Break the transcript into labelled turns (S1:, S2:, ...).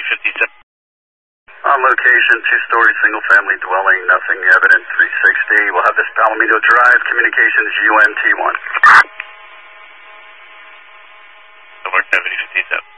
S1: 57.
S2: On location, two-story single-family dwelling, nothing evident, 360. We'll have this Palomino Drive, communications UMT1.
S1: Over 7057.